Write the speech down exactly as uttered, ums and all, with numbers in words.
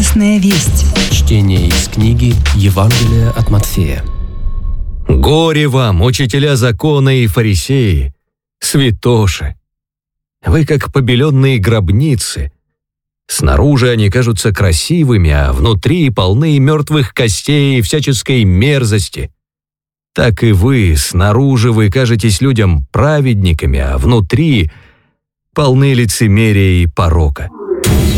Радостная весть. Чтение из книги Евангелия от Матфея. Горе вам, учителя закона и фарисеи, святоши! Вы как побеленные гробницы. Снаружи они кажутся красивыми, а внутри полны мертвых костей и всяческой мерзости. Так и вы, снаружи вы кажетесь людям праведниками, а внутри полны лицемерия и порока.